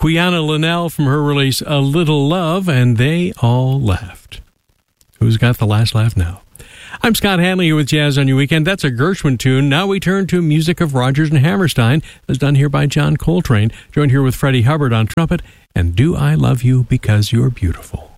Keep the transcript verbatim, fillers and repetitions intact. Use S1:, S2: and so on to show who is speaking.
S1: Quiana Linnell from her release A Little Love, and They All Left. Who's got the last laugh now? I'm Scott Hanley here with Jazz on Your Weekend. That's a Gershwin tune. Now we turn to music of Rodgers and Hammerstein, as done here by John Coltrane, joined here with Freddie Hubbard on trumpet, and Do I Love You Because You're Beautiful.